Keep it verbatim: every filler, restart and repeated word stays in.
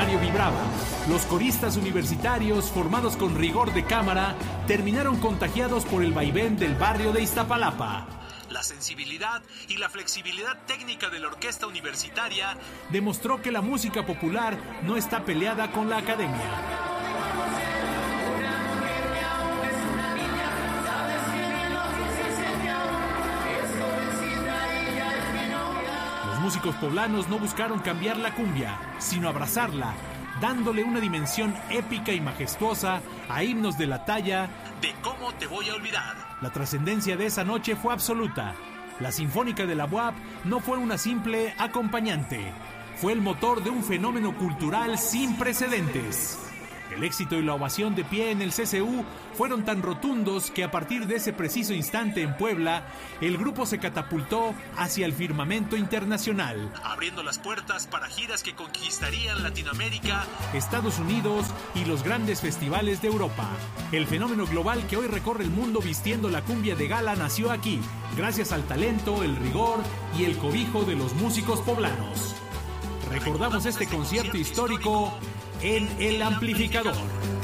escenario vibraba. Los coristas universitarios, formados con rigor de cámara, terminaron contagiados por el vaivén del barrio de Iztapalapa. La sensibilidad y la flexibilidad técnica de la orquesta universitaria demostró que la música popular no está peleada con la academia. Los músicos poblanos no buscaron cambiar la cumbia, sino abrazarla, dándole una dimensión épica y majestuosa a himnos de la talla de ¿Cómo te voy a olvidar? La trascendencia de esa noche fue absoluta. La Sinfónica de la U A P no fue una simple acompañante, fue el motor de un fenómeno cultural sin precedentes. El éxito y la ovación de pie en el C C U fueron tan rotundos que a partir de ese preciso instante en Puebla, el grupo se catapultó hacia el firmamento internacional, abriendo las puertas para giras que conquistarían Latinoamérica, Estados Unidos y los grandes festivales de Europa. El fenómeno global que hoy recorre el mundo vistiendo la cumbia de gala nació aquí, gracias al talento, el rigor y el cobijo de los músicos poblanos. Recordamos este concierto histórico en El Amplificador.